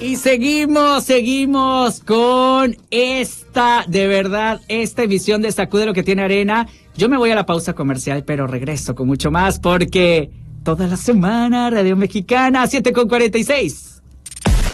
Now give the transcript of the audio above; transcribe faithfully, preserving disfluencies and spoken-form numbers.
Y seguimos, seguimos con esta, de verdad, esta emisión de Sacude lo que tiene arena. Yo me voy a la pausa comercial, pero regreso con mucho más porque toda la semana Radio Mexicana, siete con cuarenta y seis.